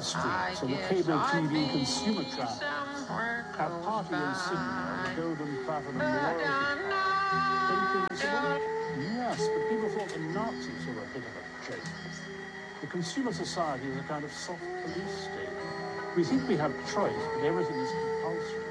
Our streets and the cable TV consumer traffic. Our party insignia, the golden platinum royalty paintings. Yes, but people thought the Nazis were a bit of a joke. The consumer society is a kind of soft police state. We think we have choice, but everything is compulsory.